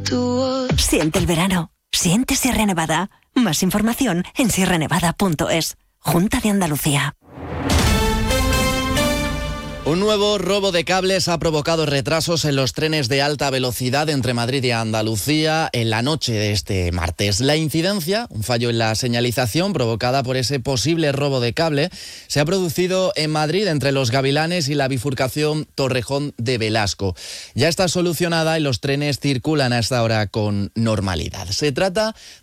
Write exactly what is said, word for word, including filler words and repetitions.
tu voz. Siente el verano. Siente Sierra Nevada. Más información en sierra nevada punto es. Junta de Andalucía. Un nuevo robo de cables ha provocado retrasos en los trenes de alta velocidad entre Madrid y Andalucía en la noche de este martes. La incidencia, un fallo en la señalización provocada por ese posible robo de cable, se ha producido en Madrid entre Los Gavilanes y la bifurcación Torrejón de Velasco. Ya está solucionada y los trenes circulan a esta hora con normalidad. Se trata